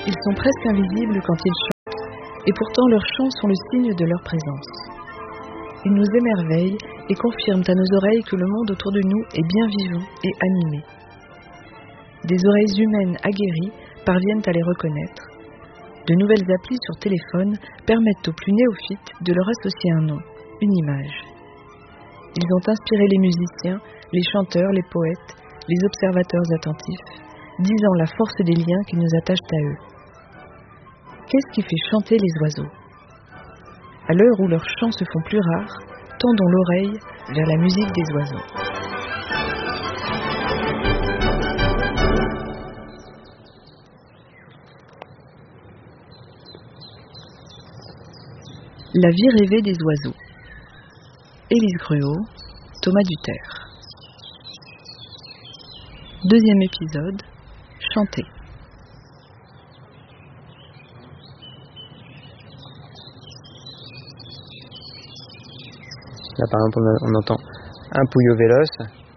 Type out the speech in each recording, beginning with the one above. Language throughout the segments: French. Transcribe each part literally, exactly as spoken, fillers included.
Ils sont presque invisibles quand ils chantent, et pourtant leurs chants sont le signe de leur présence. Ils nous émerveillent et confirment à nos oreilles que le monde autour de nous est bien vivant et animé. Des oreilles humaines aguerries parviennent à les reconnaître. De nouvelles applis sur téléphone permettent aux plus néophytes de leur associer un nom, une image. Ils ont inspiré les musiciens, les chanteurs, les poètes, les observateurs attentifs, disant la force des liens qui nous attachent à eux. Qu'est-ce qui fait chanter les oiseaux ? À l'heure où leurs chants se font plus rares, tendons l'oreille vers la musique des oiseaux. La vie rêvée des oiseaux. Élise Gruau, Thomas Duterre. Deuxième épisode, chanter. Là, par exemple, on, on entend un pouillot véloce.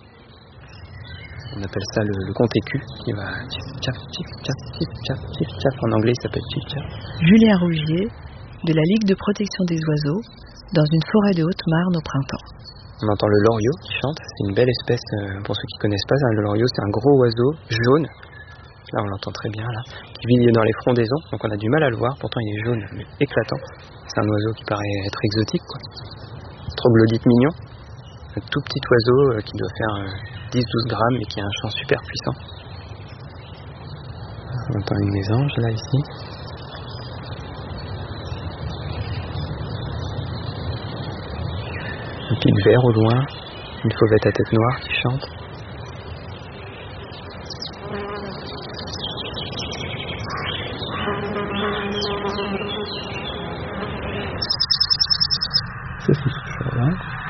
On appelle ça le, le compte écu, qui va tchap, tchip, tchap, tchip, tchap, tchip, tchap. En anglais, il s'appelle tchip, tchap. Julien Rougier, de la Ligue de protection des oiseaux, dans une forêt de Haute-Marne au printemps. On entend le loriot qui chante. C'est une belle espèce, euh, pour ceux qui ne connaissent pas, le loriot, c'est un gros oiseau jaune. Là, on l'entend très bien, là, qui vit dans les frondaisons, donc on a du mal à le voir. Pourtant, il est jaune, mais éclatant. C'est un oiseau qui paraît être exotique, quoi. Troglodyte mignon, un tout petit oiseau euh, qui doit faire euh, dix à douze grammes et qui a un chant super puissant. On entend une mésange là ici. Un pic vert au loin, une fauvette à tête noire qui chante. Ça, c'est ce chant-là.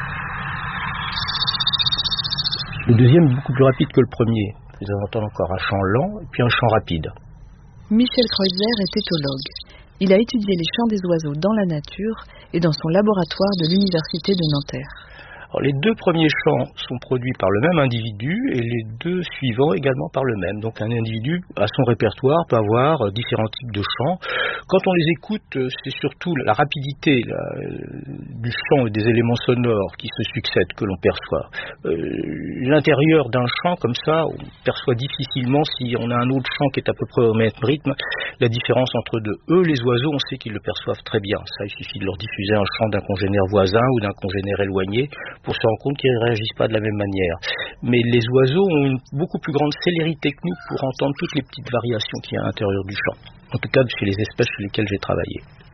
Le deuxième est beaucoup plus rapide que le premier. Vous allez entendre encore un chant lent et puis un chant rapide. Michel Kreutzer est éthologue. Il a étudié les chants des oiseaux dans la nature et dans son laboratoire de l'université de Nanterre. Alors, les deux premiers chants sont produits par le même individu et les deux suivants également par le même. Donc un individu à son répertoire peut avoir différents types de chants. Quand on les écoute, c'est surtout la rapidité la, du chant et des éléments sonores qui se succèdent que l'on perçoit. Euh, l'intérieur d'un chant comme ça, on perçoit difficilement si on a un autre chant qui est à peu près au même rythme. La différence entre deux, eux les oiseaux, on sait qu'ils le perçoivent très bien. Ça, il suffit de leur diffuser un chant d'un congénère voisin ou d'un congénère éloigné pour se rendre compte qu'ils ne réagissent pas de la même manière. Mais les oiseaux ont une beaucoup plus grande célérité que nous pour entendre toutes les petites variations qu'il y a à l'intérieur du chant. En tout cas, chez les espèces sur lesquelles j'ai travaillé.